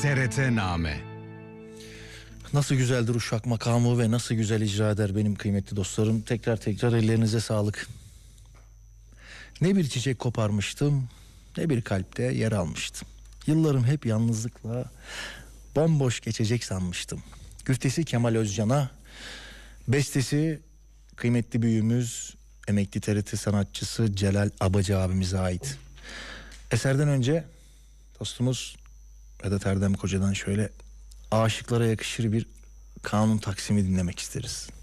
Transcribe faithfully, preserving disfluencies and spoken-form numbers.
T R T-name. Nasıl güzeldir Uşak makamı ve nasıl güzel icra eder benim kıymetli dostlarım. Tekrar tekrar ellerinize sağlık. Ne bir çiçek koparmıştım, ne bir kalpte yer almıştım. Yıllarım hep yalnızlıkla bomboş geçecek sanmıştım. Güftesi Kemal Özcan'a, bestesi kıymetli büyüğümüz, emekli T R T sanatçısı Celal Abacı abimize ait. Eserden önce dostumuz Vedat Erdem Koca'dan şöyle aşıklara yakışır bir kanun taksimi dinlemek isteriz.